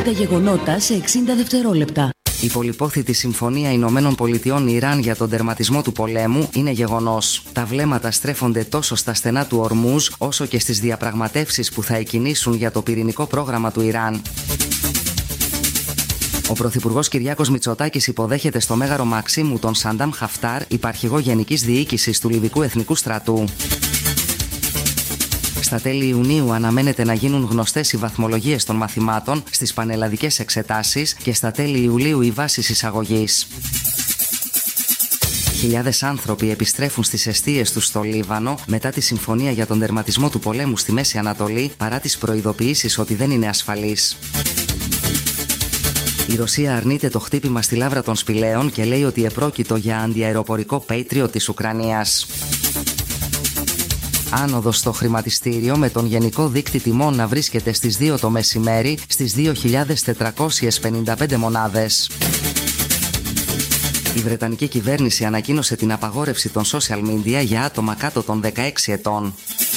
Τα γεγονότα σε 60 δευτερόλεπτα. Η πολυπόθητη συμφωνία Ηνωμένων Πολιτειών Ιράν για τον τερματισμό του πολέμου είναι γεγονός. Τα βλέμματα στρέφονται τόσο στα στενά του Ορμούζ, όσο και στις διαπραγματεύσεις που θα εκκινήσουν για το πυρηνικό πρόγραμμα του Ιράν. Ο Πρωθυπουργός Κυριάκος Μητσοτάκης υποδέχεται στο Μέγαρο Μαξίμου τον Σαντάμ Χαφτάρ, υπαρχηγό Γενικής Διοίκησης του Λιβικού Εθνικού Στρατού. Στα τέλη Ιουνίου αναμένεται να γίνουν γνωστές οι βαθμολογίες των μαθημάτων στις πανελλαδικές εξετάσεις και στα τέλη Ιουλίου οι βάσεις εισαγωγής. Χιλιάδες άνθρωποι επιστρέφουν στις εστίες τους στο Λίβανο μετά τη συμφωνία για τον τερματισμό του πολέμου στη Μέση Ανατολή, παρά τις προειδοποιήσεις ότι δεν είναι ασφαλής. Η Ρωσία αρνείται το χτύπημα στη Λάβρα των Σπηλαίων και λέει ότι επρόκειτο για αντιαεροπορικό Patriot της Ουκρανίας. Άνοδος στο χρηματιστήριο, με τον γενικό δείκτη τιμών να βρίσκεται στις 2 το μεσημέρι στις 2.455 μονάδες. Η Βρετανική κυβέρνηση ανακοίνωσε την απαγόρευση των social media για άτομα κάτω των 16 ετών.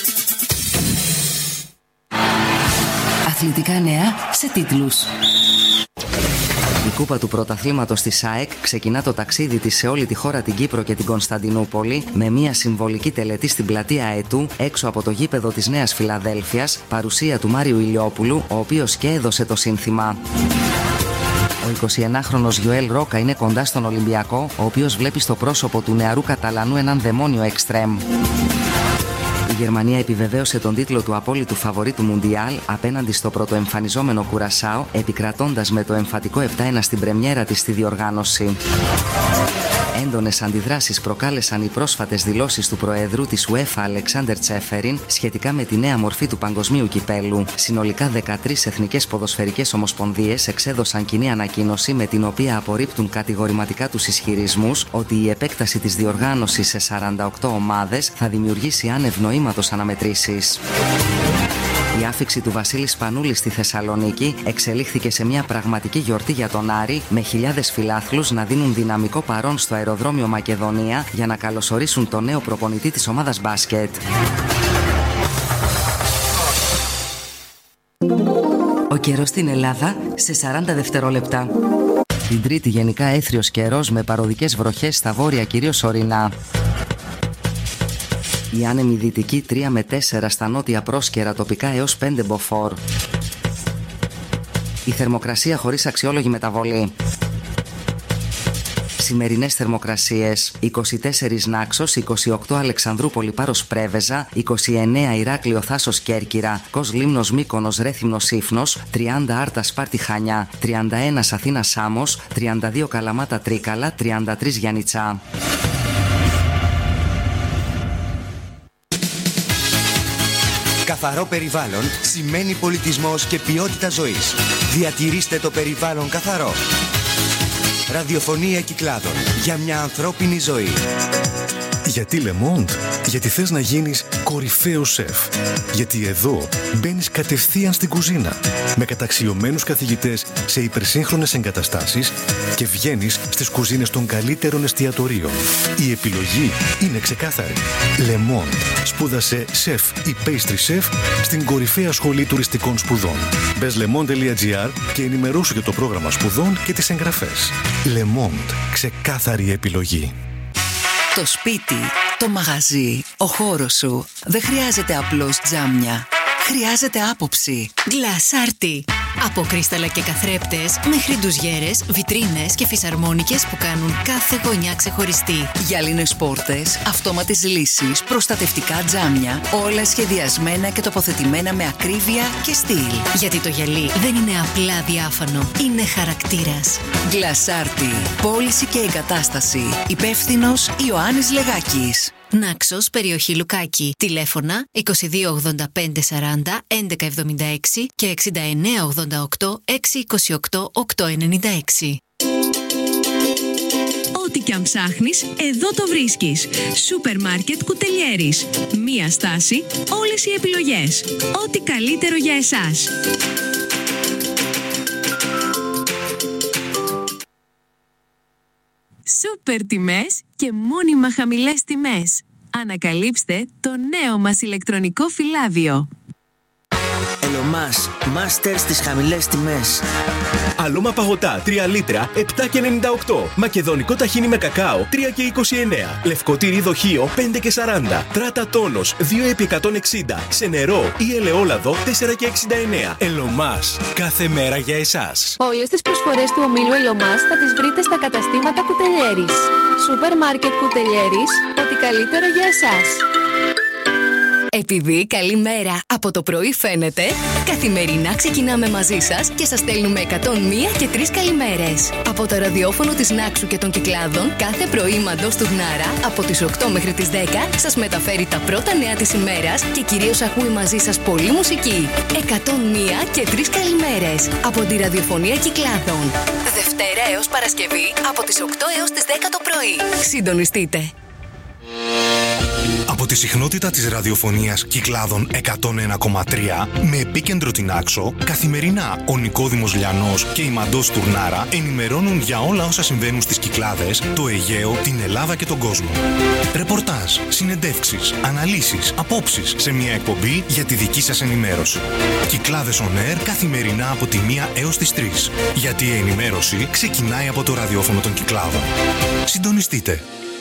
Αθλητικά νέα σε τίτλους. Η κούπα του πρωταθλήματος της ΑΕΚ ξεκινά το ταξίδι της σε όλη τη χώρα, την Κύπρο και την Κωνσταντινούπολη, με μια συμβολική τελετή στην πλατεία Αετού, έξω από το γήπεδο της Νέας Φιλαδέλφειας, παρουσία του Μάριου Ηλιόπουλου, ο οποίος και έδωσε το σύνθημα. Ο 21χρονος Γιοέλ Ρόκα είναι κοντά στον Ολυμπιακό, ο οποίος βλέπει στο πρόσωπο του νεαρού Καταλανού έναν δαιμόνιο εξτρέμ. Η Γερμανία επιβεβαίωσε τον τίτλο του απόλυτου φαβορί του Μουντιάλ απέναντι στο πρωτοεμφανιζόμενο Κουρασάο, επικρατώντας με το εμφατικό 7-1 στην πρεμιέρα της στη διοργάνωση. Έντονες αντιδράσεις προκάλεσαν οι πρόσφατες δηλώσεις του Προέδρου της UEFA, Αλεξάντερ Τσέφεριν, σχετικά με τη νέα μορφή του παγκοσμίου κυπέλου. Συνολικά 13 εθνικές ποδοσφαιρικές ομοσπονδίες εξέδωσαν κοινή ανακοίνωση, με την οποία απορρίπτουν κατηγορηματικά τους ισχυρισμούς ότι η επέκταση της διοργάνωσης σε 48 ομάδες θα δημιουργήσει άνευ νοήματος αναμετρήσεις. Η άφιξη του Βασίλη Σπανούλη στη Θεσσαλονίκη εξελίχθηκε σε μια πραγματική γιορτή για τον Άρη, με χιλιάδες φιλάθλους να δίνουν δυναμικό παρόν στο αεροδρόμιο Μακεδονία για να καλωσορίσουν τον νέο προπονητή της ομάδας μπάσκετ. Ο καιρός στην Ελλάδα σε 40 δευτερόλεπτα. Την Τρίτη γενικά έθριος καιρός, με παροδικές βροχές στα βόρεια, κυρίως ορεινά. Η άνεμη δυτική 3 με 4 στα νότια πρόσκαιρα, τοπικά έως 5 μποφόρ. Η θερμοκρασία χωρίς αξιόλογη μεταβολή. Σημερινές θερμοκρασίες: 24 Νάξος, 28 Αλεξανδρούπολη Πάρος Πρέβεζα, 29 Ηράκλειο Θάσος Κέρκυρα, Κος Λίμνος Μύκονος Ρέθυμνος Σύφνος, 30 Άρτα Σπάρτη Χανιά, 31 Αθήνα Σάμος, 32 Καλαμάτα Τρίκαλα, 33 Γιάννητσά. Καθαρό περιβάλλον σημαίνει πολιτισμός και ποιότητα ζωής. Διατηρήστε το περιβάλλον καθαρό. Ραδιοφωνία Κυκλάδων, για μια ανθρώπινη ζωή. Γιατί Le Monde? Γιατί θες να γίνεις κορυφαίος σεφ. Γιατί εδώ μπαίνεις κατευθείαν στην κουζίνα, με καταξιωμένους καθηγητές σε υπερσύγχρονες εγκαταστάσεις, και βγαίνεις στις κουζίνες των καλύτερων εστιατορίων. Η επιλογή είναι ξεκάθαρη. Le Monde. Σπούδασε σεφ ή pastry chef στην κορυφαία σχολή τουριστικών σπουδών. Μπες lemonde.gr και ενημερώσου για το πρόγραμμα σπουδών και τις εγγραφές. Le Monde. Ξεκάθαρη επιλογή. Το σπίτι, το μαγαζί, ο χώρος σου δεν χρειάζεται απλώς τζάμια. Χρειάζεται άποψη. Γκλασάρτι. Από κρίσταλα και καθρέπτες μέχρι ντουζιέρες, βιτρίνες και φυσαρμόνικες που κάνουν κάθε γωνιά ξεχωριστή. Γυάλινες πόρτες, αυτόματες λύσεις, προστατευτικά τζάμια, όλα σχεδιασμένα και τοποθετημένα με ακρίβεια και στυλ. Γιατί το γυαλί δεν είναι απλά διάφανο, είναι χαρακτήρας. Γκλασάρτι. Πώληση και εγκατάσταση. Υπεύθυνος Ιωάννης Λεγάκης. Νάξος, περιοχή Λουκάκη. Τηλέφωνα 2285 40 1176 και 6988 628 896. Ό,τι κι αν ψάχνεις, εδώ το βρίσκεις. Σούπερ μάρκετ Κουτελιέρης. Μία στάση, όλες οι επιλογές. Ό,τι καλύτερο για εσάς. Σούπερ τιμές και μόνιμα χαμηλές τιμές. Ανακαλύψτε το νέο μας ηλεκτρονικό φυλάδιο. Μας, μάστερ στις χαμηλές τιμές. Αλώμα παγωτά 3 λίτρα 7,98. Μακεδονικό ταχίνι με κακάο 3,29. Λευκό τυρί δοχείο 5,40. Τράτα τόνος 2,160. Σε νερό ή ελαιόλαδο 4,69. Ελωμάς, κάθε μέρα για εσάς. Όλες τις προσφορές του ομίλου Ελωμάς θα τις βρείτε στα καταστήματα Κουτελιέρης. Σούπερ μάρκετ Κουτελιέρης, ό,τι καλύτερο για εσάς. Επειδή καλή μέρα από το πρωί φαίνεται, καθημερινά ξεκινάμε μαζί σας και σας στέλνουμε 101 και 3 καλημέρες. Από το ραδιόφωνο της Νάξου και των Κυκλάδων, κάθε πρωί η Μαντός Τουρνάρα από τις 8 μέχρι τις 10 σας μεταφέρει τα πρώτα νέα της ημέρας και κυρίως ακούει μαζί σας πολλή μουσική. 101 και 3 καλημέρες από τη ραδιοφωνία Κυκλάδων. Δευτέρα έως Παρασκευή από τις 8 έως τις 10 το πρωί. Συντονιστείτε. Από τη συχνότητα της ραδιοφωνίας Κυκλάδων 101,3 με επίκεντρο την Άξο, καθημερινά ο Νικόδημος Λιανός και η Μαντός Τουρνάρα ενημερώνουν για όλα όσα συμβαίνουν στις Κυκλάδες, το Αιγαίο, την Ελλάδα και τον κόσμο. Ρεπορτάζ, συνεντεύξεις, αναλύσεις, απόψεις σε μια εκπομπή για τη δική σας ενημέρωση. Κυκλάδες On Air καθημερινά από τη 1 έως τις 3. Γιατί η ενημέρωση ξεκινάει από το ραδιόφωνο των Κυκλάδων. Συντονιστείτε.